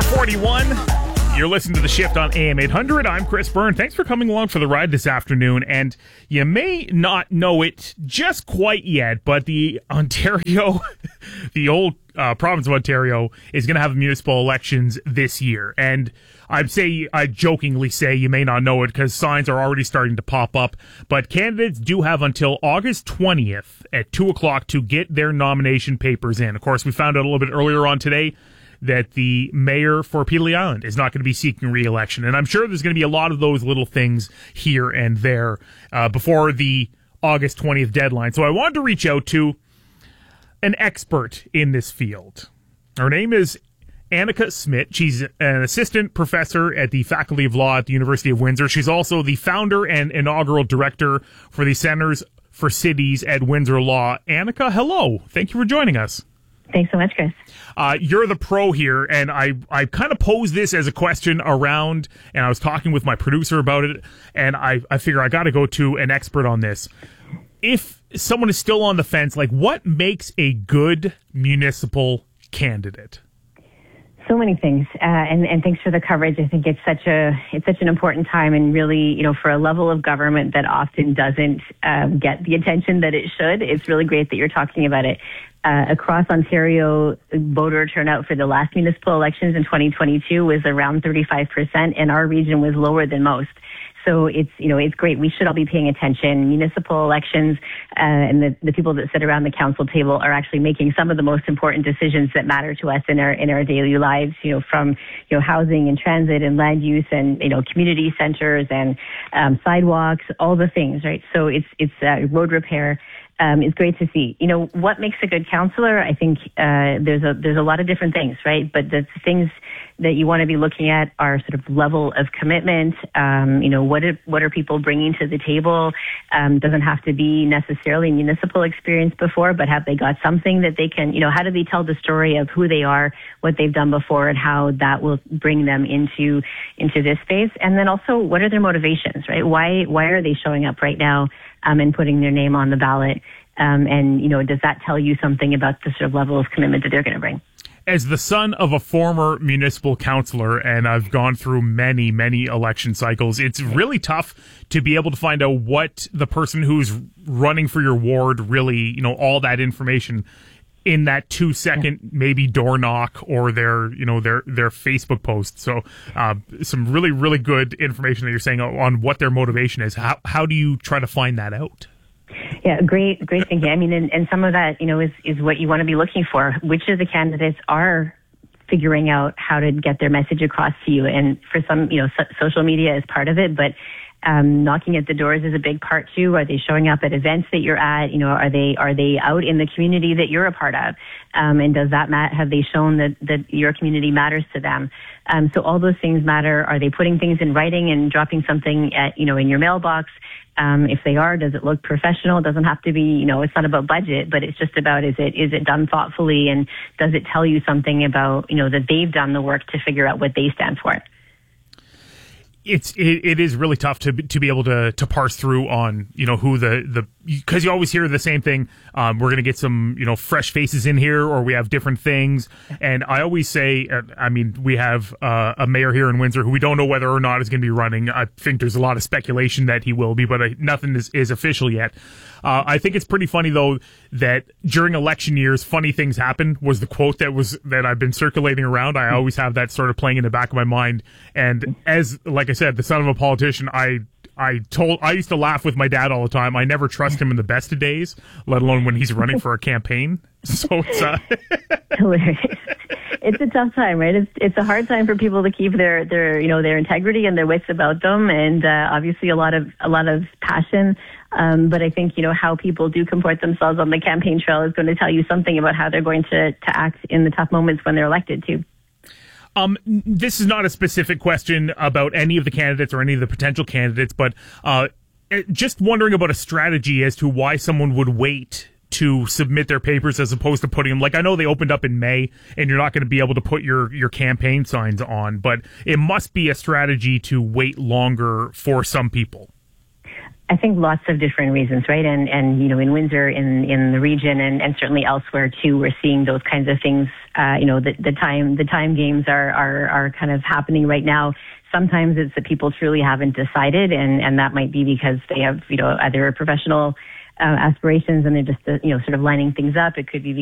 4:41. You're listening to The Shift on AM 800. I'm Chris Byrne. Thanks for coming along for the ride this afternoon. And you may not know it just quite yet, but the Ontario, the old province of Ontario, is going to have municipal elections this year. And I jokingly say you may not know it because signs are already starting to pop up. But candidates do have until August 20th at 2 o'clock to get their nomination papers in. Of course, we found out a little bit earlier on today that the mayor for Pelee Island is not going to be seeking re-election. And I'm sure there's going to be a lot of those little things here and there before the August 20th deadline. So I wanted to reach out to an expert in this field. Her name is Annika Smit. She's an assistant professor at the Faculty of Law at the University of Windsor. She's also the founder and inaugural director for the Centers for Cities at Windsor Law. Annika, hello. Thank you for joining us. Thanks so much, Chris. You're the pro here, and I kind of posed this as a question around, and I was talking with my producer about it, and I figure I got to go to an expert on this. If someone is still on the fence, like, what makes a good municipal candidate? So many things, and thanks for the coverage. I think it's such an important time, and really, for a level of government that often doesn't get the attention that it should. It's really great that you're talking about it. Across Ontario, voter turnout for the last municipal elections in 2022 was around 35%, and our region was lower than most. So it's great. We should all be paying attention. Municipal elections and the people that sit around the council table are actually making some of the most important decisions that matter to us in our daily lives. From housing and transit and land use and community centers and sidewalks, all the things, right? So it's road repair. Is great to see. What makes a good counselor? I think there's a lot of different things, right? But the things that you want to be looking at are sort of level of commitment. What are people bringing to the table? Doesn't have to be necessarily municipal experience before, but have they got something that they can? How do they tell the story of who they are, what they've done before, and how that will bring them into this space? And then also, what are their motivations, right? Why are they showing up right now? And putting their name on the ballot. Does that tell you something about the sort of level of commitment that they're going to bring? As the son of a former municipal councillor, and I've gone through many, many election cycles, it's really tough to be able to find out what the person who's running for your ward really, all that information in that 2-second maybe door knock or their Facebook post. So some really, really good information that you're saying on what their motivation is. How do you try to find that out? Yeah, great thinking. I mean, and some of that, is what you want to be looking for. Which of the candidates are figuring out how to get their message across to you? And for some, social media is part of it, but knocking at the doors is a big part too. Are they showing up at events that you're at? Are they out in the community that you're a part of? And does that have they shown that your community matters to them? So all those things matter. Are they putting things in writing and dropping something at, in your mailbox? If they are, does it look professional? It doesn't have to be, it's not about budget, but it's just about, is it done thoughtfully? And does it tell you something about, that they've done the work to figure out what they stand for? It is really tough to be able to parse through on, who because you always hear the same thing. We're going to get some, fresh faces in here, or we have different things. And I always say, we have a mayor here in Windsor who we don't know whether or not is going to be running. I think there's a lot of speculation that he will be, but nothing is official yet. I think it's pretty funny though that during election years, funny things happen was the quote that I've been circulating around. I always have that sort of playing in the back of my mind. And as, like I said, the son of a politician, I used to laugh with my dad all the time. I never trust him in the best of days, let alone when he's running for a campaign. So it's hilarious. It's a tough time, right? It's a hard time for people to keep their integrity and their wits about them, and obviously a lot of passion. But I think how people do comport themselves on the campaign trail is going to tell you something about how they're going to act in the tough moments when they're elected too. This is not a specific question about any of the candidates or any of the potential candidates, but just wondering about a strategy as to why someone would wait to submit their papers as opposed to putting them, like, I know they opened up in May and you're not going to be able to put your campaign signs on, but it must be a strategy to wait longer for some people. I think lots of different reasons, right? And in Windsor, in the region, and certainly elsewhere too, we're seeing those kinds of things the time games are kind of happening right now. Sometimes it's that people truly haven't decided, and that might be because they have, either professional aspirations and they're just, sort of lining things up. It could be